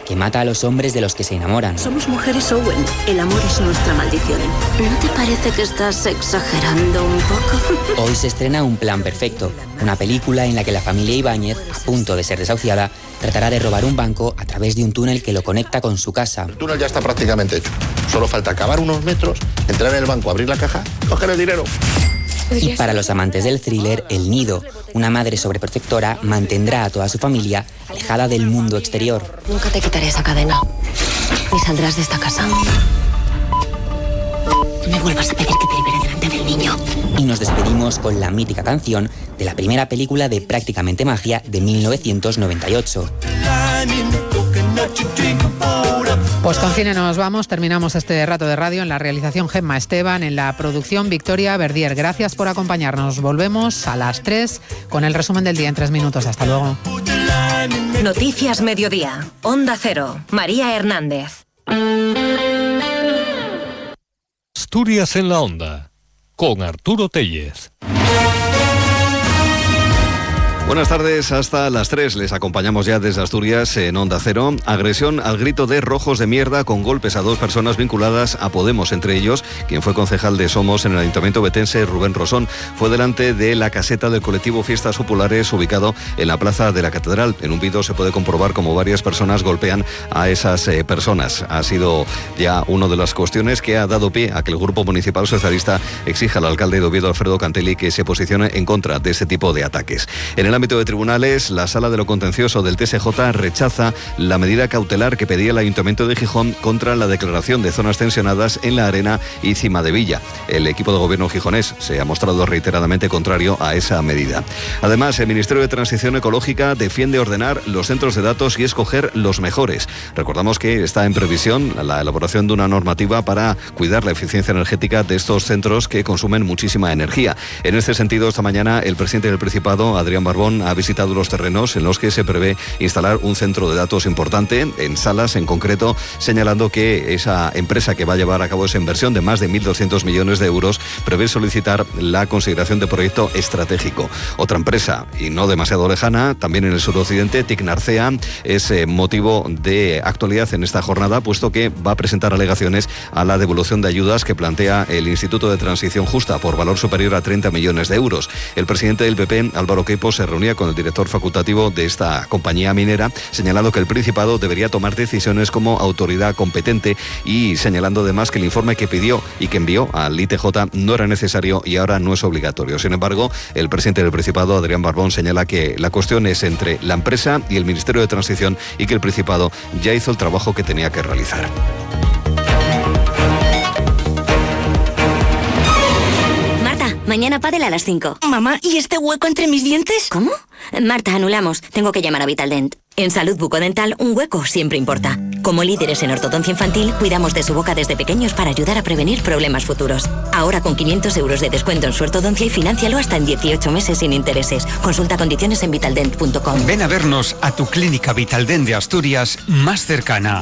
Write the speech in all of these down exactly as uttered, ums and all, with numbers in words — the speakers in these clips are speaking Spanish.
que mata a los hombres de los que se enamoran. Somos mujeres, Owen. El amor es nuestra maldición. ¿No te parece que estás exagerando un poco? Hoy se estrena Un plan perfecto, una película en la que la familia Ibáñez, a punto de ser desahuciada, tratará de robar un banco a través de un túnel que lo conecta con su casa. El túnel ya está prácticamente hecho. Solo falta cavar unos metros, entrar en el banco, abrir la caja, coger el dinero. Y para los amantes del thriller, El nido, una madre sobreprotectora mantendrá a toda su familia alejada del mundo exterior. Nunca te quitaré esa cadena, ni saldrás de esta casa. No me vuelvas a pedir que te libere delante del niño. Y nos despedimos con la mítica canción de la primera película de Prácticamente Magia de mil novecientos noventa y ocho. Pues con cine nos vamos, terminamos este rato de radio. En la realización Gemma Esteban, en la producción Victoria Verdier. Gracias por acompañarnos. Volvemos a las tres con el resumen del día en tres minutos. Hasta luego. Noticias Mediodía. Onda Cero. María Hernández. Asturias en la Onda, con Arturo Tellez. Buenas tardes, hasta las tres les acompañamos ya desde Asturias en Onda Cero. Agresión al grito de rojos de mierda con golpes a dos personas vinculadas a Podemos, entre ellos quien fue concejal de Somos en el Ayuntamiento betense, Rubén Rosón. Fue delante de la caseta del colectivo Fiestas Populares ubicado en la Plaza de la Catedral. En un vídeo se puede comprobar cómo varias personas golpean a esas eh, personas. Ha sido ya una de las cuestiones que ha dado pie a que el Grupo Municipal Socialista exija al alcalde de Oviedo, Alfredo Cantelli, que se posicione en contra de este tipo de ataques. En el ámbito de tribunales, la Sala de lo Contencioso del T S J rechaza la medida cautelar que pedía el Ayuntamiento de Gijón contra la declaración de zonas tensionadas en La Arena y Cima de Villa. El equipo de gobierno gijonés se ha mostrado reiteradamente contrario a esa medida. Además, el Ministerio de Transición Ecológica defiende ordenar los centros de datos y escoger los mejores. Recordamos que está en previsión la elaboración de una normativa para cuidar la eficiencia energética de estos centros que consumen muchísima energía. En este sentido, esta mañana el presidente del Principado, Adrián Barbón, ha visitado los terrenos en los que se prevé instalar un centro de datos importante, en Salas en concreto, señalando que esa empresa que va a llevar a cabo esa inversión de más de mil doscientos millones de euros prevé solicitar la consideración de proyecto estratégico. Otra empresa, y no demasiado lejana, también en el suroccidente, Ticnarcea, es eh, motivo de actualidad en esta jornada, puesto que va a presentar alegaciones a la devolución de ayudas que plantea el Instituto de Transición Justa por valor superior a treinta millones de euros. El presidente del P P, Álvaro Queipo, se reunía con el director facultativo de esta compañía minera, señalando que el Principado debería tomar decisiones como autoridad competente y señalando además que el informe que pidió y que envió al I T J no era necesario y ahora no es obligatorio. Sin embargo, el presidente del Principado, Adrián Barbón, señala que la cuestión es entre la empresa y el Ministerio de Transición y que el Principado ya hizo el trabajo que tenía que realizar. Mañana pádel a las cinco. Mamá, ¿y este hueco entre mis dientes? ¿Cómo? Marta, anulamos. Tengo que llamar a Vitaldent. En Salud Bucodental, un hueco siempre importa. Como líderes en ortodoncia infantil, cuidamos de su boca desde pequeños para ayudar a prevenir problemas futuros. Ahora con quinientos euros de descuento en su ortodoncia y financialo hasta en dieciocho meses sin intereses. Consulta condiciones en vitaldent punto com. Ven a vernos a tu clínica Vitaldent de Asturias más cercana.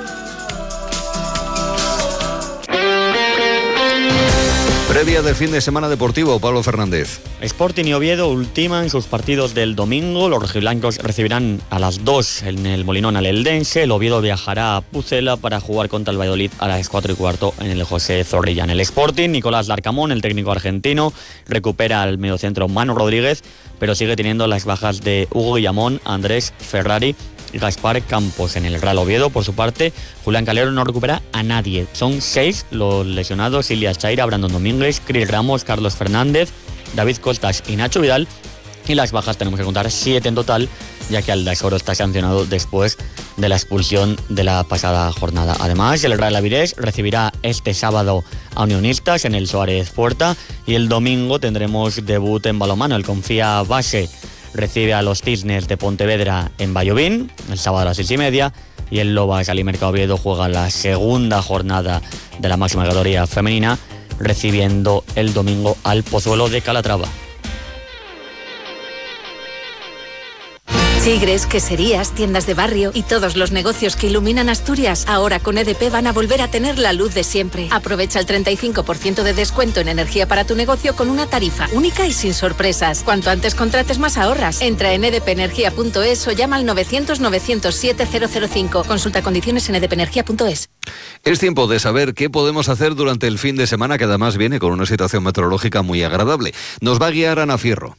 Previa del fin de semana deportivo, Pablo Fernández. Sporting y Oviedo ultiman sus partidos del domingo. Los rojiblancos recibirán a las dos en el Molinón al Eldense. El Oviedo viajará a Pucela para jugar contra el Valladolid a las cuatro y cuarto en el José Zorrilla. En el Sporting, Nicolás Larcamón, el técnico argentino, recupera al mediocentro Manu Rodríguez, pero sigue teniendo las bajas de Hugo Guillamón, Andrés Ferrari y Gaspar Campos. En el Real Oviedo, por su parte, Julián Calero no recupera a nadie. Son seis los lesionados: Ilias Chaira, Brandon Domínguez, Cris Ramos, Carlos Fernández, David Costas y Nacho Vidal. Y las bajas tenemos que contar siete en total, ya que Aldasoro está sancionado después de la expulsión de la pasada jornada. Además, el Real Avilés recibirá este sábado a Unionistas en el Suárez Puerta y el domingo tendremos debut en balonmano. El Confía Base recibe a los Cisnes de Pontevedra en Vallovín el sábado a las seis y media y el Lobas Ali Mercado Oviedo juega la segunda jornada de la máxima categoría femenina, recibiendo el domingo al Pozuelo de Calatrava. Tigres, queserías, tiendas de barrio y todos los negocios que iluminan Asturias, ahora con E D P van a volver a tener la luz de siempre. Aprovecha el treinta y cinco por ciento de descuento en energía para tu negocio con una tarifa única y sin sorpresas. Cuanto antes contrates, más ahorras. Entra en e d p energía punto e s o llama al novecientos novecientos siete cero cero cinco. Consulta condiciones en e d p energía punto e s. Es tiempo de saber qué podemos hacer durante el fin de semana, que además viene con una situación meteorológica muy agradable. Nos va a guiar Ana Fierro.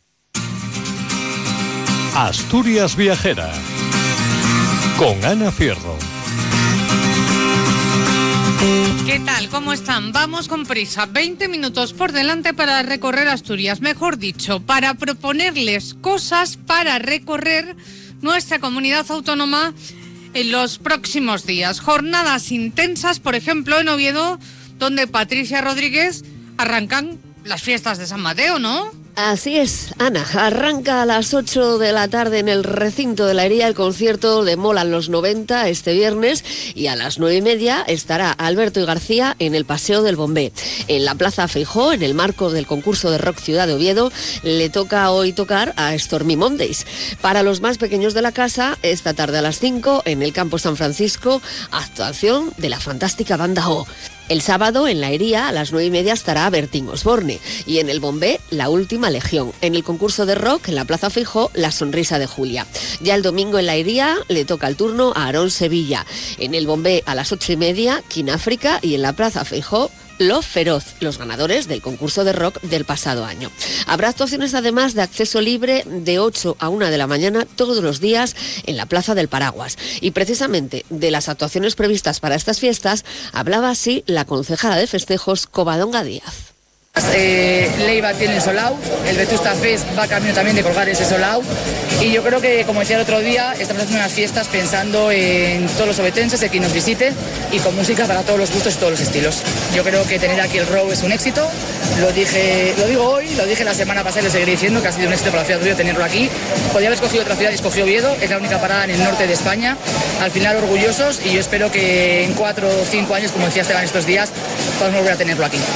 Asturias Viajera con Ana Fierro. ¿Qué tal? ¿Cómo están? Vamos con prisa. veinte minutos por delante para recorrer Asturias. Mejor dicho, para proponerles cosas para recorrer nuestra comunidad autónoma en los próximos días. Jornadas intensas, por ejemplo, en Oviedo, donde Patricia Rodríguez arrancan las fiestas de San Mateo, ¿no? Así es, Ana. Arranca a las ocho de la tarde en el recinto de la Hería el concierto de Molan los noventa este viernes, y a las nueve y media estará Alberto y García en el Paseo del Bombé. En la Plaza Feijóo, en el marco del concurso de rock Ciudad de Oviedo, le toca hoy tocar a Stormy Mondays. Para los más pequeños de la casa, esta tarde a las cinco en el Campo San Francisco, actuación de la fantástica banda O. El sábado en la Hería a las nueve y media estará Bertín Osborne, y en el Bombé La Última Legión. En el concurso de rock en la Plaza Feijóo, La Sonrisa de Julia. Ya el domingo en la Hería le toca el turno a Aarón Sevilla. En el Bombé a las ocho y media Kin África, y en la Plaza Feijóo Lo Feroz, los ganadores del concurso de rock del pasado año. Habrá actuaciones además de acceso libre de ocho a una de la mañana todos los días en la Plaza del Paraguas. Y precisamente de las actuaciones previstas para estas fiestas hablaba así la concejala de festejos, Covadonga Díaz. Eh, Leiva tiene el Solau, el Vetusta Fest va camino también de colgar ese Solau, y yo creo que, como decía el otro día, estamos haciendo unas fiestas pensando en todos los obetenses, de quien nos visite, y con música para todos los gustos y todos los estilos. Yo creo que tener aquí el Row es un éxito, lo dije, lo digo hoy, lo dije la semana pasada y lo seguiré diciendo, que ha sido un éxito para la ciudad de Oviedo tenerlo aquí. Podría haber escogido otra ciudad y escogió Oviedo, es la única parada en el norte de España, al final orgullosos, y yo espero que en cuatro o cinco años, como decía Esteban estos días, podamos volver a tenerlo aquí.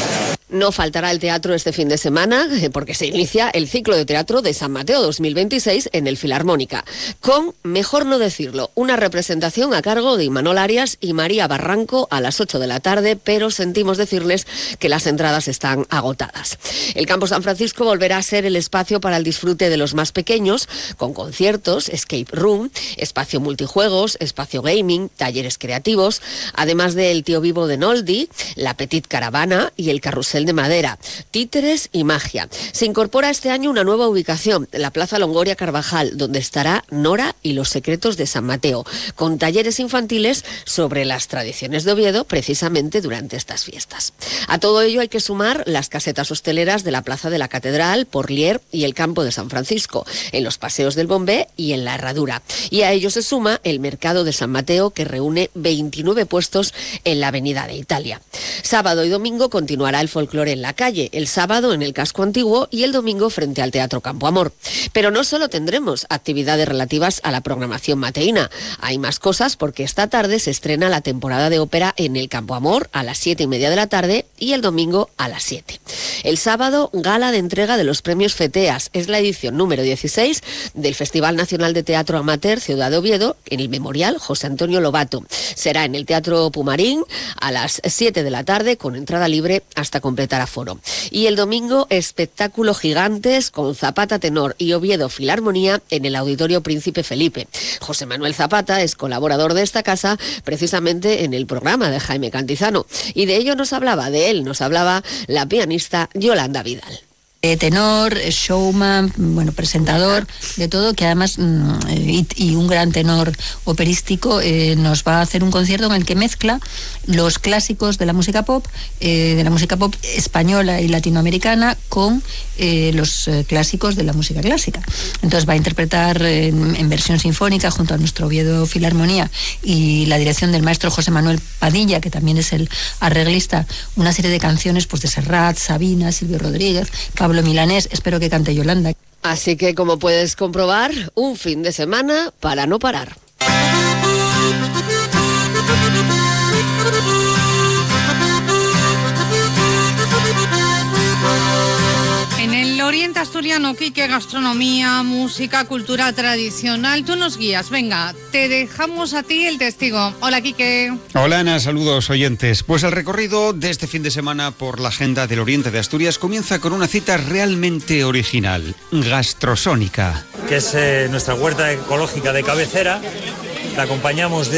No faltará el teatro este fin de semana, porque se inicia el ciclo de teatro de San Mateo dos mil veintiséis en el Filarmónica, con, mejor no decirlo, una representación a cargo de Imanol Arias y María Barranco a las ocho de la tarde, pero sentimos decirles que las entradas están agotadas. El Campo San Francisco volverá a ser el espacio para el disfrute de los más pequeños, con conciertos, escape room, espacio multijuegos, espacio gaming, talleres creativos, además del Tío Vivo de Noldi, la Petit Caravana y el Carrusel de madera, títeres y magia. Se incorpora este año una nueva ubicación, la Plaza Longoria Carvajal, donde estará Nora y los secretos de San Mateo, con talleres infantiles sobre las tradiciones de Oviedo, precisamente durante estas fiestas. A todo ello hay que sumar las casetas hosteleras de la Plaza de la Catedral, Porlier y el Campo de San Francisco, en los paseos del Bombé y en la Herradura. Y a ello se suma el Mercado de San Mateo, que reúne veintinueve puestos en la Avenida de Italia. Sábado y domingo continuará el folclore en la calle, el sábado en el casco antiguo y el domingo frente al Teatro Campo Amor. Pero no solo tendremos actividades relativas a la programación mateína, hay más cosas, porque esta tarde se estrena la temporada de ópera en el Campo Amor a las siete y media de la tarde y el domingo a las siete. El sábado, gala de entrega de los premios FETEAS, es la edición número dieciséis del Festival Nacional de Teatro Amateur Ciudad de Oviedo, en el Memorial José Antonio Lobato. Será en el Teatro Pumarín a las siete de la tarde, con entrada libre hasta completar aforo. Y el domingo, espectáculo gigantes con Zapata Tenor y Oviedo Filarmonía en el Auditorio Príncipe Felipe. José Manuel Zapata es colaborador de esta casa, precisamente en el programa de Jaime Cantizano, y de ello nos hablaba, de él nos hablaba la pianista Yolanda Vidal. Tenor, showman, bueno, presentador, de todo, que además, y, y un gran tenor operístico, eh, nos va a hacer un concierto en el que mezcla los clásicos de la música pop, eh, de la música pop española y latinoamericana, con eh, los eh, clásicos de la música clásica. Entonces va a interpretar eh, en, en versión sinfónica, junto a nuestro Oviedo Filarmonía y la dirección del maestro José Manuel Padilla, que también es el arreglista, una serie de canciones pues de Serrat, Sabina, Silvio Rodríguez, Pablo Milanés. Espero que cante Yolanda. Así que, como puedes comprobar, un fin de semana para no parar. En el Oriente Asturias asturiano, Quique, gastronomía, música, cultura tradicional. Tú nos guías, venga, te dejamos a ti el testigo. Hola, Quique. Hola, Ana, saludos oyentes. Pues el recorrido de este fin de semana por la agenda del Oriente de Asturias comienza con una cita realmente original, Gastrosónica. Que es eh, nuestra huerta ecológica de cabecera. La acompañamos de